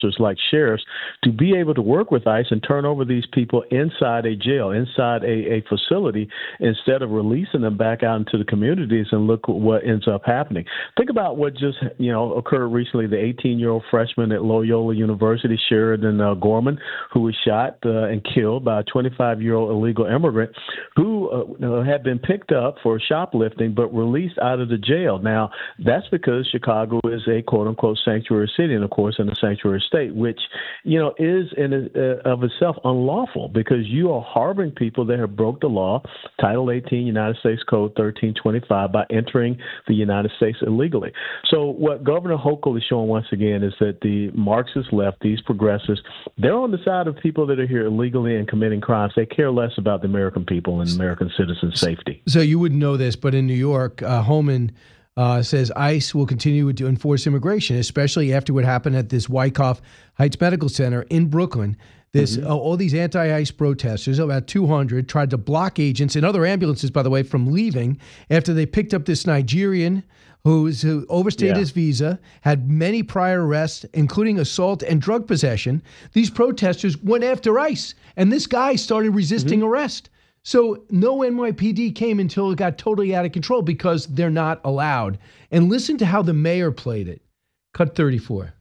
like sheriffs to be able to work with ICE and turn over these people inside a jail, inside a facility, instead of releasing them back out into the communities. And look what ends up happening. Think about what just occurred recently. The 18-year-old freshman at Loyola University, Sheridan Gorman, who was shot and killed by a 25-year-old illegal immigrant who had been picked up for shoplifting but released out of the jail. Now, that's because Chicago is a quote-unquote sanctuary city, and of course in a sanctuary state, which, is in of itself unlawful because you are harboring people that have broke the law, Title 18, United States Code 1325, by entering the United States illegally. So what Governor Hochul is showing once again is that the Marxist left, these progressives, they're on the side of people that are here illegally and committing crimes. They care less about the American people and American citizens' safety. So you wouldn't know this, but in New York, Holman says ICE will continue to enforce immigration, especially after what happened at this Wyckoff Heights Medical Center in Brooklyn. All these anti-ICE protesters, about 200, tried to block agents and other ambulances, by the way, from leaving after they picked up this Nigerian who overstayed his visa, had many prior arrests, including assault and drug possession. These protesters went after ICE, and this guy started resisting arrest. So no NYPD came until it got totally out of control because they're not allowed. And listen to how the mayor played it. Cut 34.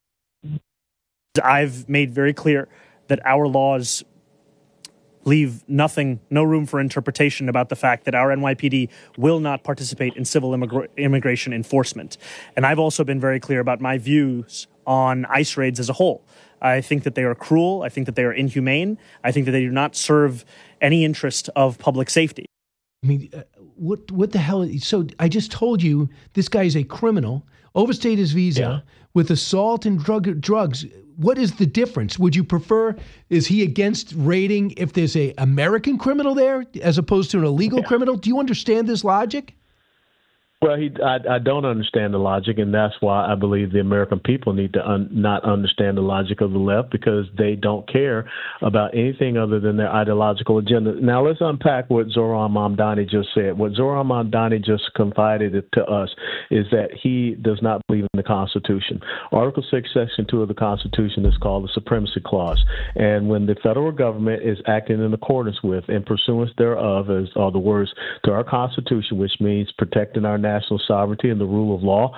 I've made very clear that our laws leave no room for interpretation about the fact that our NYPD will not participate in civil immigration enforcement. And I've also been very clear about my views on ICE raids as a whole. I think that they are cruel. I think that they are inhumane. I think that they do not serve any interest of public safety. I mean, what the hell? So I just told you this guy is a criminal, overstayed his visa with assault and drugs. What is the difference? Would you prefer, is he against raiding if there's a American criminal there as opposed to an illegal criminal? Do you understand this logic? Well, I don't understand the logic, and that's why I believe the American people need to not understand the logic of the left, because they don't care about anything other than their ideological agenda. Now, let's unpack what Zohran Mamdani just said. What Zohran Mamdani just confided to us is that he does not believe in the Constitution. Article 6, Section 2 of the Constitution is called the Supremacy Clause, and when the federal government is acting in accordance with and pursuance thereof, as are the words to our Constitution, which means protecting our national sovereignty and the rule of law,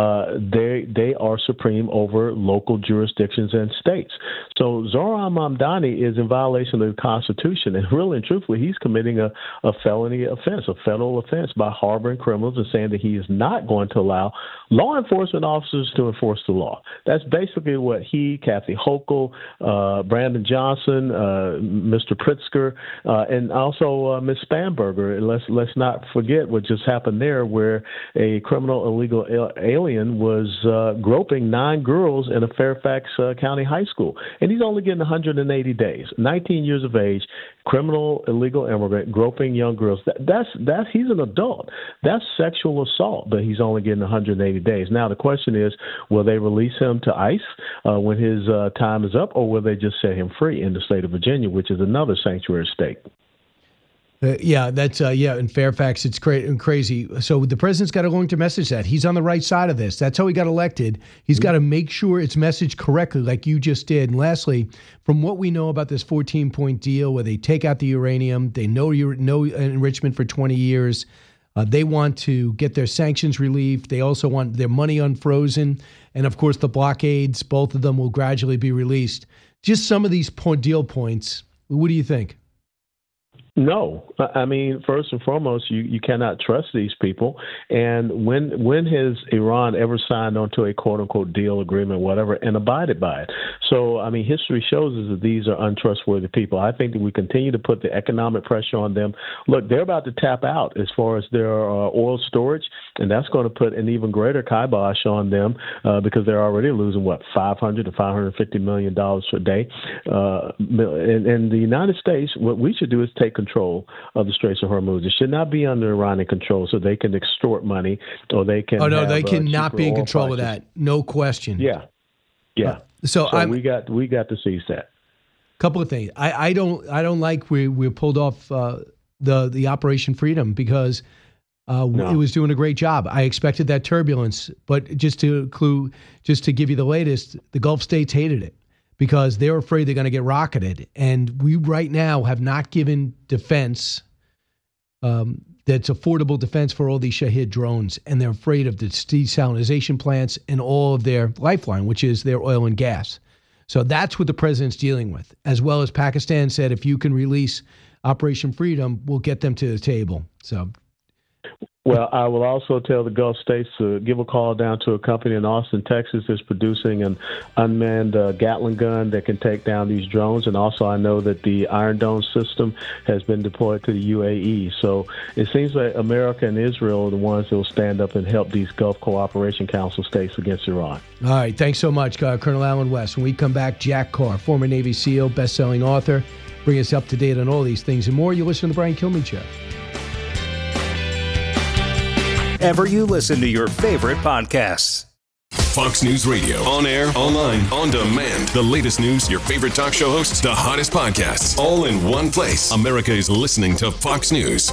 they are supreme over local jurisdictions and states. So Zohran Mamdani is in violation of the Constitution, and really and truthfully, he's committing a felony offense, a federal offense, by harboring criminals and saying that he is not going to allow law enforcement officers to enforce the law. That's basically what he, Kathy Hochul, Brandon Johnson, Mr. Pritzker, and also Ms. Spanberger. And let's not forget what just happened there, where a criminal illegal alien was groping 9 girls in a Fairfax County high school. And he's only getting 180 days, 19 years of age, criminal illegal immigrant groping young girls. That's he's an adult. That's sexual assault, but he's only getting 180 days. Now, the question is, will they release him to ICE when his time is up, or will they just set him free in the state of Virginia, which is another sanctuary state? That's in Fairfax, it's crazy. So the president's got to learn to message that. He's on the right side of this. That's how he got elected. He's got to make sure it's messaged correctly, like you just did. And lastly, from what we know about this 14-point deal where they take out the uranium, they know no enrichment for 20 years, they want to get their sanctions relieved. They also want their money unfrozen. And, of course, the blockades, both of them will gradually be released. Just some of these deal points. What do you think? No. I mean, first and foremost, you cannot trust these people. And when has Iran ever signed onto a quote-unquote deal, agreement, whatever, and abided by it? So, I mean, history shows us that these are untrustworthy people. I think that we continue to put the economic pressure on them. Look, they're about to tap out as far as their oil storage, and that's going to put an even greater kibosh on them because they're already losing, $500 to $550 million a day. In the United States, what we should do is take control of the Straits of Hormuz. It should not be under Iranian control, so they can extort money, or they can. Oh no, they cannot be in control of that. No question. Yeah. So we got to seize that. Couple of things. I don't like we pulled off the Operation Freedom, because It was doing a great job. I expected that turbulence, but just to give you the latest, the Gulf states hated it because they're afraid they're going to get rocketed. And we right now have not given defense that's affordable defense for all these Shahed drones, and they're afraid of the desalination plants and all of their lifeline, which is their oil and gas. So that's what the president's dealing with, as well as Pakistan said, if you can release Operation Freedom, we'll get them to the table. So. Well, I will also tell the Gulf states to give a call down to a company in Austin, Texas that's producing an unmanned Gatling gun that can take down these drones. And also I know that the Iron Dome system has been deployed to the UAE. So it seems like America and Israel are the ones that will stand up and help these Gulf Cooperation Council states against Iran. All right. Thanks so much, Colonel Alan West. When we come back, Jack Carr, former Navy SEAL, best-selling author, bring us up to date on all these things and more. You listen to the Brian Kilmeade Show. Wherever you listen to your favorite podcasts. Fox News Radio. On air, online, on demand. The latest news, your favorite talk show hosts, the hottest podcasts, all in one place. America is listening to Fox News.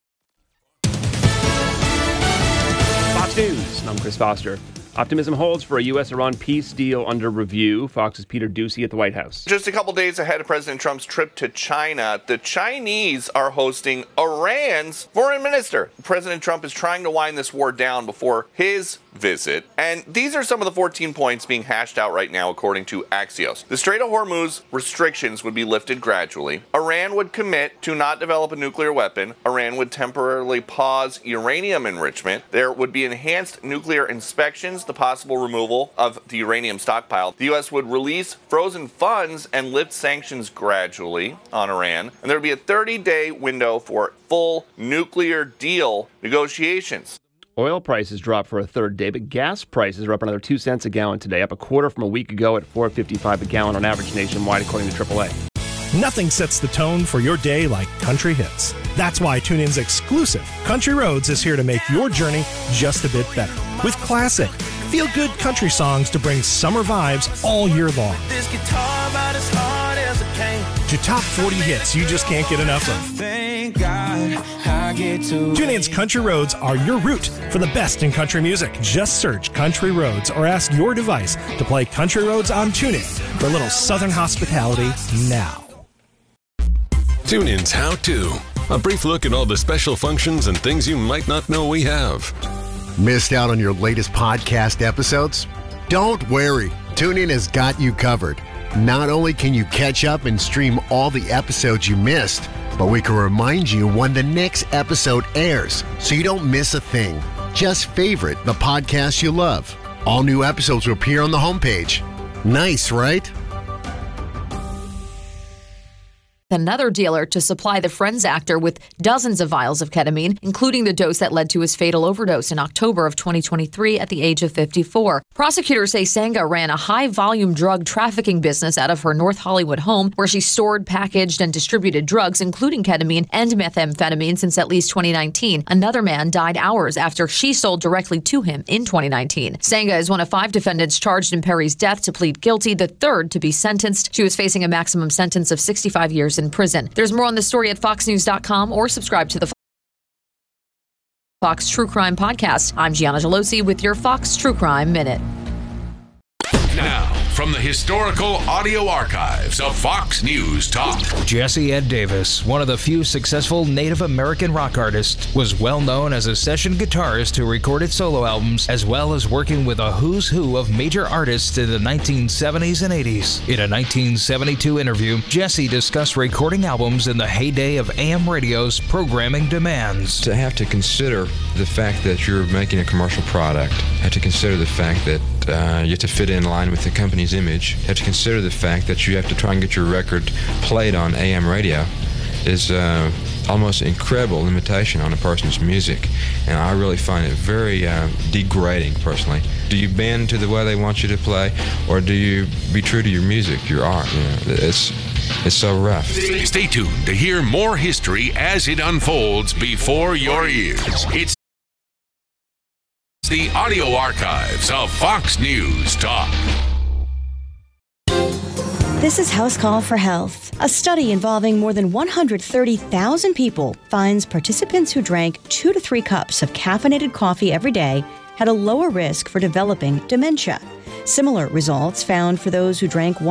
Fox News. I'm Chris Foster. Optimism holds for a U.S.-Iran peace deal under review. Fox's Peter Doocy at the White House. Just a couple days ahead of President Trump's trip to China, the Chinese are hosting Iran's foreign minister. President Trump is trying to wind this war down before his visit. And these are some of the 14 points being hashed out right now, according to Axios. The Strait of Hormuz restrictions would be lifted gradually. Iran would commit to not develop a nuclear weapon. Iran would temporarily pause uranium enrichment. There would be enhanced nuclear inspections, the possible removal of the uranium stockpile. The U.S. would release frozen funds and lift sanctions gradually on Iran. And there would be a 30-day window for full nuclear deal negotiations. Oil prices dropped for a third day, but gas prices are up another 2 cents a gallon today, up a quarter from a week ago at $4.55 a gallon on average nationwide, according to AAA. Nothing sets the tone for your day like country hits. That's why TuneIn's exclusive Country Roads is here to make your journey just a bit better. With classic, feel-good country songs to bring summer vibes all year long. This guitar about as hard as it came. To top 40 hits you just can't get enough of. Thank God I get to TuneIn's Country Roads are your route for the best in country music. Just search Country Roads or ask your device to play Country Roads on TuneIn for a little southern hospitality now. TuneIn's How To. A brief look at all the special functions and things you might not know we have. Missed out on your latest podcast episodes? Don't worry. TuneIn has got you covered. Not only can you catch up and stream all the episodes you missed, but we can remind you when the next episode airs so you don't miss a thing. Just favorite the podcast you love. All new episodes will appear on the homepage. Nice, right? Another dealer to supply the Friends actor with dozens of vials of ketamine, including the dose that led to his fatal overdose in October of 2023 at the age of 54. Prosecutors say Sangha ran a high-volume drug trafficking business out of her North Hollywood home, where she stored, packaged, and distributed drugs, including ketamine and methamphetamine, since at least 2019. Another man died hours after she sold directly to him in 2019. Sangha is one of 5 defendants charged in Perry's death to plead guilty, the third to be sentenced. She was facing a maximum sentence of 65 years in prison. There's more on the story at foxnews.com or subscribe to the Fox True Crime Podcast. I'm Gianna Gelosi with your Fox True Crime Minute. Now, from the historical audio archives of Fox News Talk. Jesse Ed Davis, one of the few successful Native American rock artists, was well known as a session guitarist who recorded solo albums, as well as working with a who's who of major artists in the 1970s and 80s. In a 1972 interview, Jesse discussed recording albums in the heyday of AM radio's programming demands. To have to consider the fact that you're making a commercial product, have to consider the fact that you have to fit in line with the company's image, you have to consider the fact that you have to try and get your record played on AM radio is almost an incredible limitation on a person's music. And I really find it very degrading, personally. Do you bend to the way they want you to play, or do you be true to your music, your art? You know, it's so rough. Stay tuned to hear more history as it unfolds before your ears. It's the audio archives of Fox News Talk. This is House Call for Health. A study involving more than 130,000 people finds participants who drank 2 to 3 cups of caffeinated coffee every day had a lower risk for developing dementia. Similar results found for those who drank